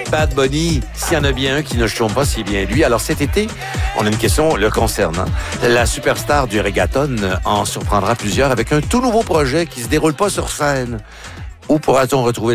Bad Bunny, s'il y en a bien un qui ne chôme pas, c'est bien lui. Alors cet été, on a une question le concernant. La superstar du reggaeton en surprendra plusieurs avec un tout nouveau projet qui se déroule pas sur scène. Où pourra-t-on retrouver